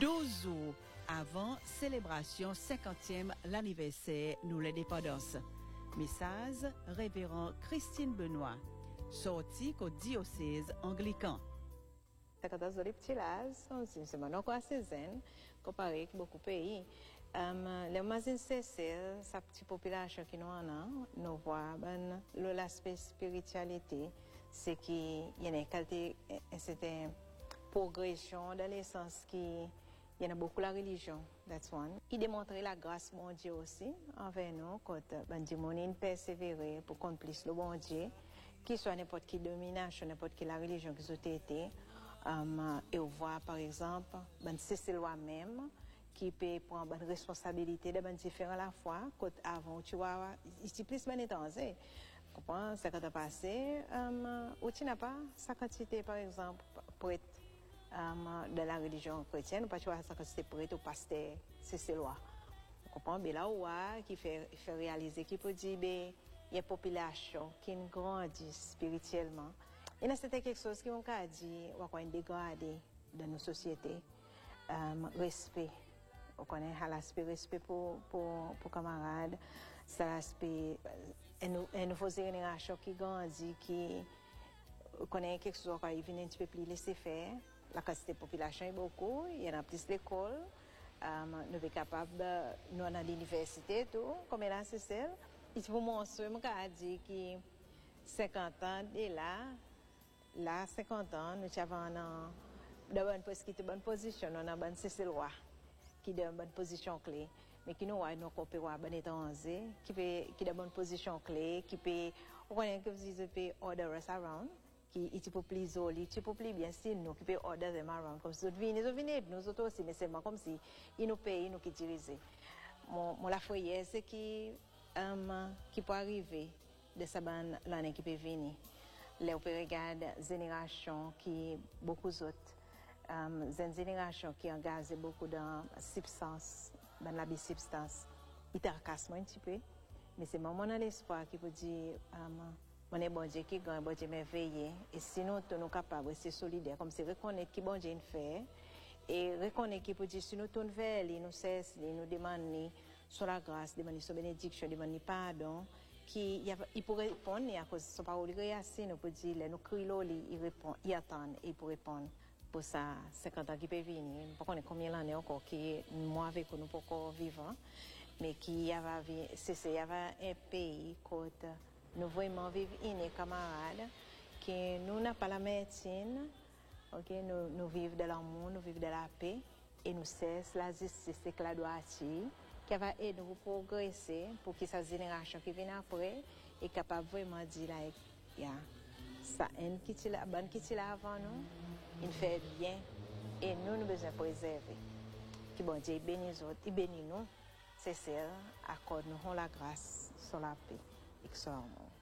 12 jours avant célébration 50e l'anniversaire de l'indépendance. Message révérend Christine Benoît, sorti au diocèse anglican. C'est mon encore assez zen, comparé avec beaucoup de pays. Les mazines c'est sa petite population qui nous en a, nous voit l'aspect spiritualité, c'est qu'il y a une qualité, c'est une progression dans le sens qu'il y a beaucoup la religion, that's one. Il démontre la grâce mon Dieu aussi envers nous, quand on persévérer pour qu'on puisse le bon Dieu, qu'il soit n'importe quelle domination, n'importe quelle religion qui soit été. Et on voit par exemple, c'est loi même qui peut prendre une responsabilité de différents à la fois. Quand avant, tu vois, il plus bien étendu. Comprends? Ça quand passé, où tu n'as pas sa quantité, par exemple, pour être de la religion chrétienne, ou pas tu vois sa quantité pour être au pasteur, c'est loi. Comprends? Mais là où qui fait réaliser, qui peut dire, il y a une population qui grandit spirituellement. Et là, c'était quelque chose qui m'a dit, on va dégrader dans nos sociétés, respect. On connaît l'aspect respect pour camarades, c'est l'aspect, une nouvelle génération qui grandit, qui connaît quelque chose qui vient un petit peu plus laisser faire. La quantité de population est beaucoup, il y en a plus d'écoles, nous sommes capables, nous à l'université, tout, comme là, c'est celle. Et pour mon soeur, je dit que 50 ans, et là, 50 ans, nous avons une bonne position, nous avons une bonne loi qui est une bonne position clé, mais qui nous a une bonne étranger, qui est une bonne position clé, qui peut, on connaît que vous peut order us around, qui est peut plus joli, qui peut plus bien si nous, qui peut order them around, comme si nous venons, nous autres aussi, mais c'est comme si ils nous payent, nous qui dirigeons. Mon la foyer, c'est qui peut arriver de sa bonne l'année qui peut venir. Là, on peut regarder la génération qui beaucoup d'autres. Une génération qui engage beaucoup dans la substance, dans la substance. Il tracasse un petit peu, mais c'est mon l'espoir qui peut dire, mon est bon Dieu qui gagne, bon Dieu merveilleux. Et sinon, nous sommes capables de rester solidaires, comme c'est reconnaître qui bon Dieu fait, et reconnaître qui peut dire, si nous tournons vers lui, nous cessons, nous demandons sur la grâce, demandons sur la bénédiction, demandons pardon. Il pourrait répondre, et à cause de son parole, il réagit, nous peut dire, nous crions, il répond, il attend, et il peut répondre. Pour ça, 50 ans qui peut venir, je ne sais pas combien d'années encore qui moi avec nous pour encore vivant, mais qui y avait un pays côté nous vraiment vivons une camarade qui nous n'a pas la médecine, ok, nous vivons de l'amour, nous vivons de la paix et nous cessons la justice et la droiture qui va aider nous à progresser pour que cette génération qui vient après est capable vraiment de dire ça une qui est là, bonne qui est là avant nous, il fait bien et nous nous besoin préserver. Que bon Dieu bénisse nous, il bénit nous, c'est celle accorde nous la grâce sur la paix et que soit